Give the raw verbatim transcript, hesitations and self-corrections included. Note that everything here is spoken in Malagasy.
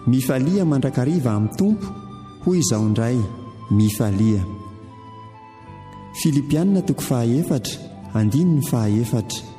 mifalia mandrakariva amin'ny tompo hoy izao indray mifalia. Filipianina toko fahaefatra andiny ny fahaefatra.